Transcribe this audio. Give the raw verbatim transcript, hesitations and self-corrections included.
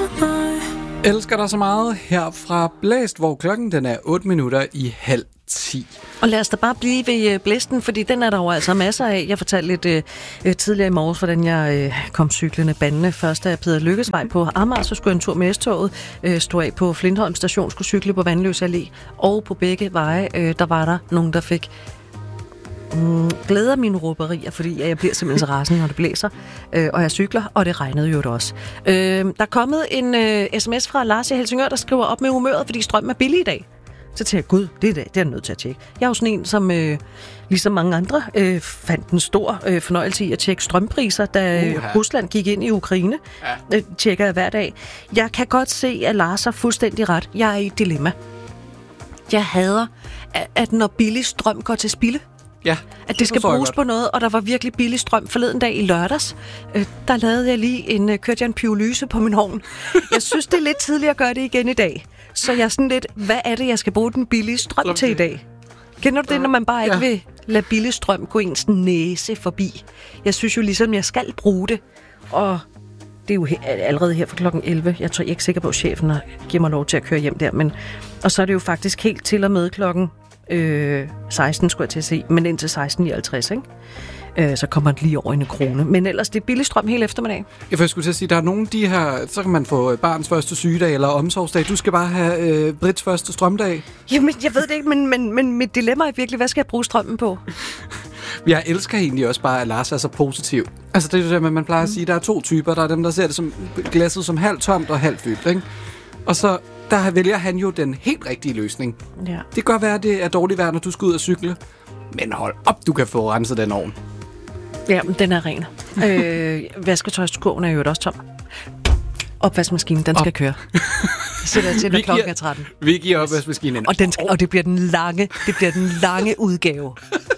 Elsker dig så meget her fra Blæst, hvor klokken den er otte minutter i halv ti. Og lad os da bare blive ved blæsten, fordi den er der jo altså masser af. Jeg fortalte lidt øh, tidligere i morges, hvordan jeg øh, kom cyklende bandende. Først af Peder Lykkesvej på Amager, så skulle jeg en tur med S-toget. Øh, stod af på Flintholm station, skulle cykle på Vandløse Allé. Og på begge veje, øh, der var der nogen, der fik mm, glæde af mine råberier, fordi jeg bliver simpelthen så rasende, når det blæser. Øh, og jeg cykler, og det regnede jo også. Øh, der er kommet en øh, sms fra Lars i Helsingør, der skriver op med humøret, fordi strømmen er billig i dag. Så tænkte jeg, gud, det er, det, det er jeg nødt til at tjekke. Jeg er jo sådan en, som øh, ligesom mange andre øh, fandt en stor øh, fornøjelse i at tjekke strømpriser, da øh, Rusland gik ind i Ukraine. Ja. Øh, tjekker jeg hver dag. Jeg kan godt se, at Lars har fuldstændig ret. Jeg er i et dilemma. Jeg hader, at, at når billig strøm går til spilde, ja, at det skal bruges på noget, og der var virkelig billig strøm forleden dag i lørdags. Øh, der lavede jeg lige en, øh, kørte jeg en pyrolyse på min ovn. Jeg synes, det er lidt tidligt at gøre det igen i dag. Så jeg er sådan lidt, hvad er det, jeg skal bruge den billige strøm okay. til i dag? Kender du det, når man bare ikke ja. vil lade billig strøm gå ens næse forbi? Jeg synes jo ligesom, jeg skal bruge det. Og det er jo he- allerede her fra klokken elleve. Jeg tror jeg er ikke sikker på, at chefen giver mig lov til at køre hjem der. Men, og så er det jo faktisk helt til og med klokken øh, seksten, skulle jeg til at se. Men indtil seksten nioghalvtreds, ikke? Øh, så kommer det lige over en krone. Men ellers, det er billig strøm hele eftermiddag. Jeg skulle til at sige, der er nogle af de her, så kan man få barns første sygedag eller omsorgsdag. Du skal bare have øh, Brits første strømdag. Jamen, jeg ved det ikke, men, men, men mit dilemma er virkelig, hvad skal jeg bruge strømmen på? Jeg elsker egentlig også bare, at Lars er så positiv. Altså, det er det, man plejer at sige, der er to typer. Der er dem, der ser det som glasset som halvt tomt og halvt fyldt, ikke? Og så der vælger han jo den helt rigtige løsning. Ja. Det kan godt være, at det er dårligt vejr, når du skal ud og cykle. Men hold op, du kan få renset den ovn. Ja, den er ren. øh, vasketøjskurven er jo også tom. Opvaskemaskinen, den skal Op. køre. Så der til, når klokken er tretten. Vi giver opvaskemaskinen. Og, den skal, og det bliver den lange, det bliver den lange udgave.